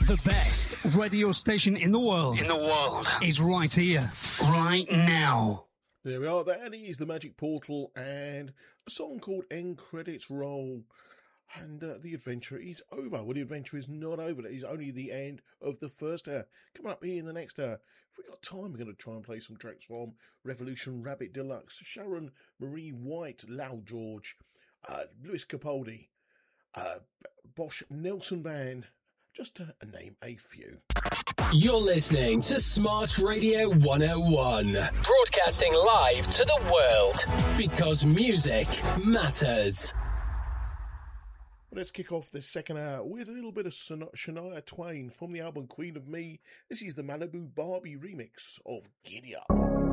The best radio station in the world. Is right here, right now. There we are. That is the Magic Portal and a song called End Credits Roll. And the adventure is over. Well, the adventure is not over. That is only the end of the first hour. Coming up here in the next hour, if we've got time, we're going to try and play some tracks from Revolution Rabbit Deluxe, Sharon Marie White, Loud George, Lewis Capaldi, Bosch Nelson Band, just to name a few. You're listening to Smart Radio 101, broadcasting live to the world, because music matters. Let's kick off this second hour with a little bit of Shania Twain from the album Queen of Me. This is the Malibu Barbie remix of Giddy Up.